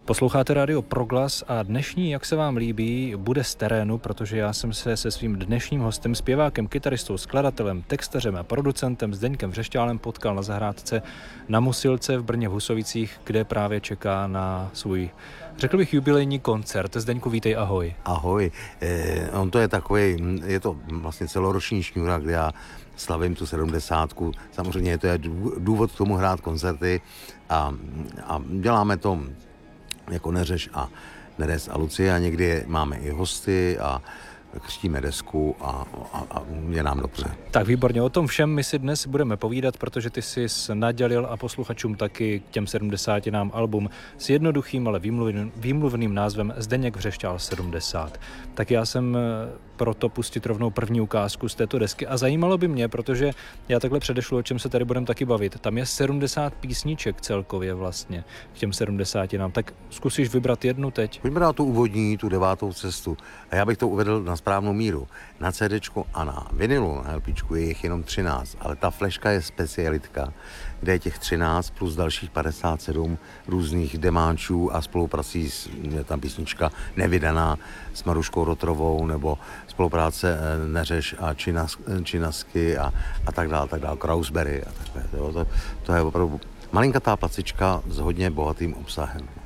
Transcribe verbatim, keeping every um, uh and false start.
Posloucháte rádio Proglas a dnešní, jak se vám líbí, bude z terénu, protože já jsem se se svým dnešním hostem, zpěvákem, kytaristou, skladatelem, textařem a producentem Zdeňkem Vřešťálem potkal na zahrádce na Musilce v Brně v Husovicích, kde právě čeká na svůj, řekl bych, jubilejní koncert. Zdeňku, vítej, ahoj. Ahoj. Eh, on to je takový, je to vlastně celoroční šňůra, kde já slavím tu sedmdesátku. Samozřejmě to je důvod k tomu hrát koncerty a, a děláme to jako Neřeš a Neres a Lucie a někdy máme i hosty a křtíme desku a, a, a je nám dobře. Tak výborně, o tom všem my si dnes budeme povídat, protože ty jsi nadělil a posluchačům taky k těm sedmdesátinám album s jednoduchým, ale výmluvným, výmluvným názvem Zdeněk Vřešťál sedmdesát. Tak já jsem proto pustit rovnou první ukázku z této desky a zajímalo by mě, protože já takhle předešlu, o čem se tady budeme taky bavit. Tam je sedmdesát písniček celkově vlastně k těm sedmdesátinám. Tak zkusíš vybrat jednu teď? Vybral tu úvodní, tu devátou cestu a já bych to uvedl na správnou míru. Na CDčku a na vinilu, na LPčku je jich jenom třináct, ale ta fleška je specialitka, kde je těch třináct plus dalších padesát sedm různých demáčů a spoluprací s, je tam písnička Nevydaná s Maruškou Rotrovou nebo spolupráce Neřeš a Činas, Činasky a, a tak dále, tak dále, Krausberry a takhle. To, to je opravdu malinkatá pacička s hodně bohatým obsahem.